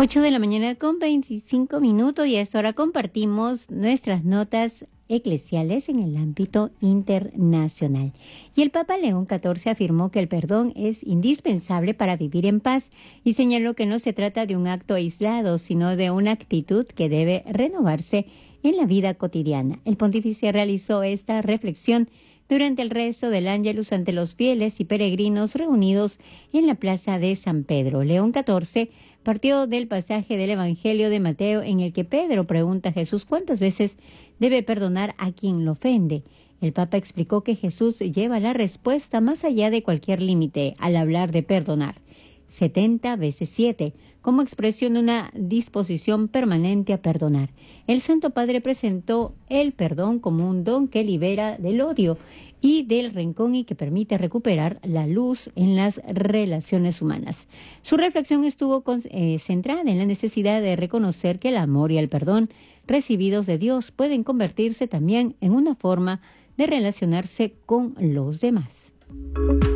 8 de la mañana con 25 minutos y a esta hora compartimos nuestras notas eclesiales en el ámbito internacional. Y el Papa León XIV afirmó que el perdón es indispensable para vivir en paz y señaló que no se trata de un acto aislado, sino de una actitud que debe renovarse en la vida cotidiana. El pontífice realizó esta reflexión durante el rezo del Ángelus ante los fieles y peregrinos reunidos en la plaza de San Pedro. León XIV partió del pasaje del Evangelio de Mateo en el que Pedro pregunta a Jesús cuántas veces debe perdonar a quien lo ofende. El Papa explicó que Jesús lleva la respuesta más allá de cualquier límite al hablar de perdonar. 70 veces 7, como expresión de una disposición permanente a perdonar. El Santo Padre presentó el perdón como un don que libera del odio y del rencor y que permite recuperar la luz en las relaciones humanas. Su reflexión estuvo centrada en la necesidad de reconocer que el amor y el perdón recibidos de Dios pueden convertirse también en una forma de relacionarse con los demás.